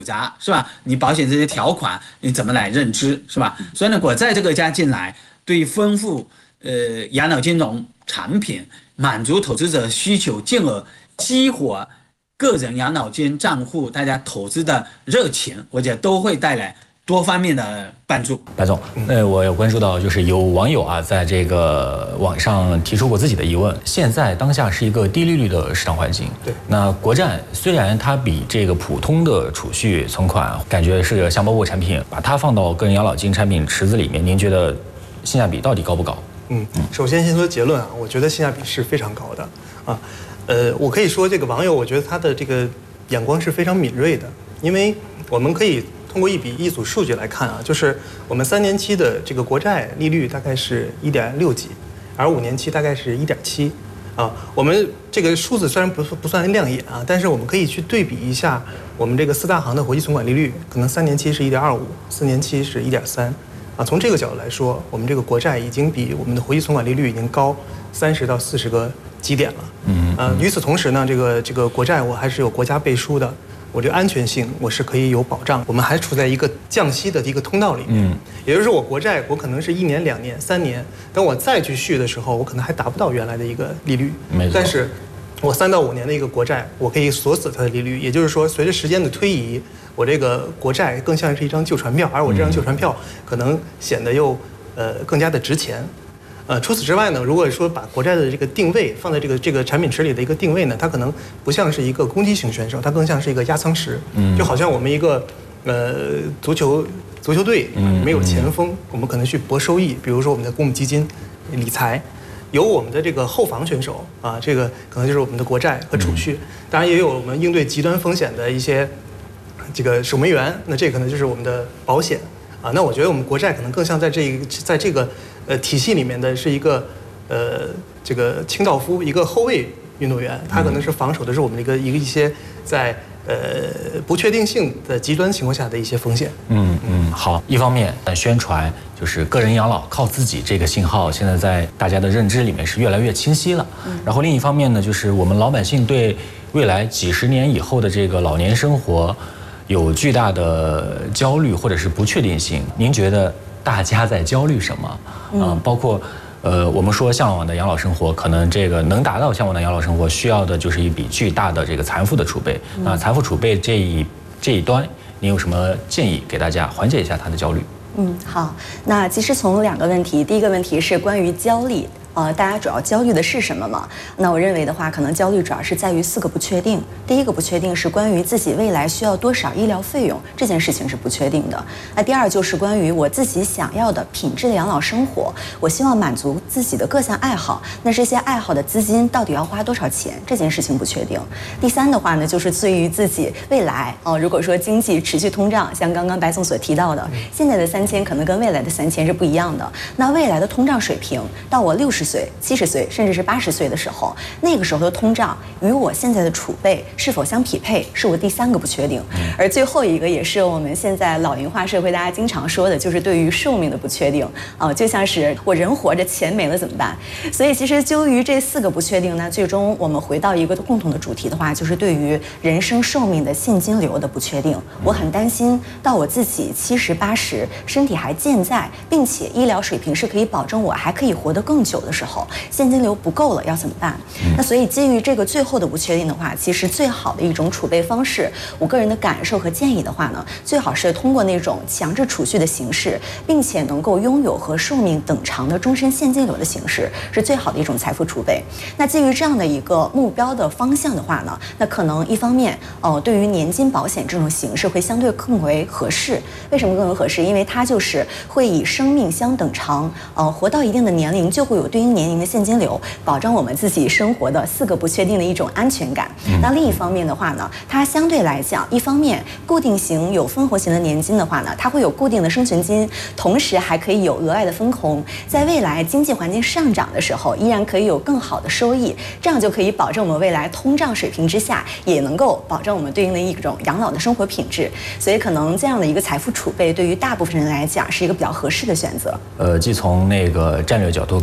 杂，是吧？你保险这些条款你怎么来认知，是吧？所以呢，国债这个加进来，对于丰富养老金融产品，满足投资者需求，进而激活个人养老金账户大家投资的热情，我觉得都会带来多方面的帮助。 白总，我有关注到，就是有网友啊，在这个网上提出过自己的疑问。现在当下是一个低利率的市场环境， 对， 那国债虽然它比这个普通的储蓄存款感觉是个香饽饽产品，把它放到个人养老金产品池子里面，您觉得性价比到底高不高？ 首先先说结论啊，我觉得性价比是非常高的啊。我可以说这个网友，我觉得他的这个眼光是非常敏锐的，因为我们可以通过一组数据来看啊，就是我们3年期的这个国债利率大概是1.6几，而5年期大概是1.7啊。我们这个数字虽然不算亮眼啊，但是我们可以去对比一下我们这个4大行的活期存款利率，可能3年期是1.25，4年期是1.3。啊，从这个角度来说，我们这个国债已经比我们的活期存款利率已经高30到40个基点了。与此同时呢，这个国债我还是有国家背书的，我这个安全性我是可以有保障。我们还处在一个降息的一个通道里面，也就是说我国债我可能是1年、2年、3年，等我再去续的时候，我可能还达不到原来的一个利率。但是我3到5年的一个国债，我可以锁死它的利率，也就是说，随着时间的推移，我这个国债更像是一张旧船票，而我这张旧船票可能显得又更加的值钱。除此之外呢，如果说把国债的这个定位放在这个产品池里的一个定位呢，它可能不像是一个攻击型选手，它更像是一个压舱石。就好像我们一个足球队没有前锋，我们可能去搏收益，比如说我们的公募基金理财。有我们的这个后防选手啊，这个可能就是我们的国债和储蓄，当然也有我们应对极端风险的一些这个守门员，那这可能就是我们的保险啊。那我觉得我们国债可能更像在这个体系里面的是一个这个清道夫，一个后卫运动员，他可能是防守的是我们的一些在不确定性的极端情况下的一些风险。 好，一方面宣传就是个人养老靠自己这个信号，现在在大家的认知里面是越来越清晰了。然后另一方面呢，就是我们老百姓对未来几十年以后的这个老年生活有巨大的焦虑或者是不确定性。您觉得大家在焦虑什么？包括我们说向往的养老生活，可能这个能达到向往的养老生活，需要的就是一笔巨大的这个财富的储备。那财富储备这一端，您有什么建议给大家缓解一下他的焦虑？ 好，那其实从2个问题，第一个问题是关于焦虑。大家主要焦虑的是什么嘛？那我认为的话，可能焦虑主要是在于4个不确定。第一个不确定是关于自己未来需要多少医疗费用，这件事情是不确定的。那第2就是关于我自己想要的品质的养老生活，我希望满足自己的各项爱好，那这些爱好的资金到底要花多少钱，这件事情不确定。第3的话呢，就是对于自己未来如果说经济持续通胀，像刚刚白总所提到的，现在的3000可能跟未来的3000是不一样的。那未来的通胀水平到我60岁、70岁，甚至是80岁的时候，那个时候的通胀与我现在的储备是否相匹配，是我第3个不确定。而最后一个也是我们现在老龄化社会大家经常说的，就是对于寿命的不确定就像是我人活着钱没了怎么办？所以其实就于这4个不确定呢，最终我们回到一个共同的主题的话，就是对于人生寿命的现金流的不确定。我很担心到我自己70、80，身体还健在，并且医疗水平是可以保证我还可以活得更久的时候，现金流不够了要怎么办？那所以基于这个最后的不确定的话，其实最好的一种储备方式，我个人的感受和建议的话呢，最好是通过那种强制储蓄的形式，并且能够拥有和寿命等长的终身现金流的形式，是最好的一种财富储备。那基于这样的一个目标的方向的话呢，那可能一方面对于年金保险这种形式会相对更为合适。为什么更为合适？因为它就是会以生命相等长，活到一定的年龄就会有对应年龄的现金流，保障我们自己生活的4个不确定的一种安全感。那另一方面的话呢，它相对来讲，一方面固定型有分红型的年金的话呢，它会有固定的生存金，同时还可以有额外的分红，在未来经济环境上涨的时候，依然可以有更好的收益，这样就可以保证我们未来通胀水平之下，也能够保证我们对应的一种养老的生活品质。所以可能这样的一个财富储备，对于大部分人来讲是一个比较合适的选择。 既从那个战略角度给大家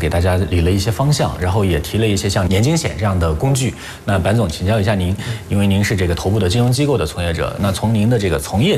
理了一些方向，然后也提了一些像年金险这样的工具。那坂总请教一下您，因为您是这个头部的金融机构的从业者，那从您的这个从业